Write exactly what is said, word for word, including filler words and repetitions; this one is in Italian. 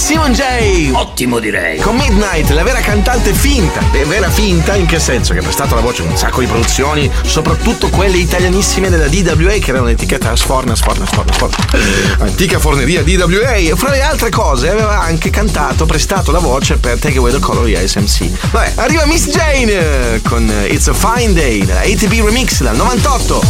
Simon J. Ottimo, direi. Con Midnight, la vera cantante finta. Beh, vera finta in che senso? Che ha prestato la voce in un sacco di produzioni, soprattutto quelle italianissime della D W A, che era un'etichetta sforna, sforna, sforna, sforna. Antica forneria D W A. E fra le altre cose aveva anche cantato, prestato la voce per Take Away the Color di S M C. Vabbè, arriva Miss Jane con It's a Fine Day della A T B Remix dal novantotto.